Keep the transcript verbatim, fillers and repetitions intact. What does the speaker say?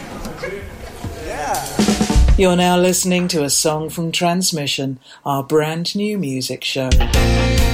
You're now listening to a song from Transmission, our brand new music show.